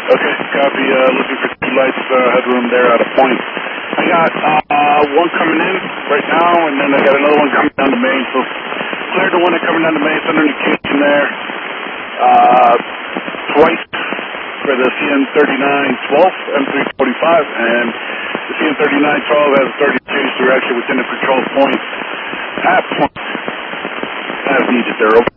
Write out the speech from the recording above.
Okay, copy. Looking for 2 lights, headroom there at a point. I got one coming in right now, and then I got another one coming down the main. So cleared the one that's coming down the main, it's under indication there. Twice for the CN3912 M345, and the CN3912 has a 30 change, so we're actually within the control point. Half point as needed there, over.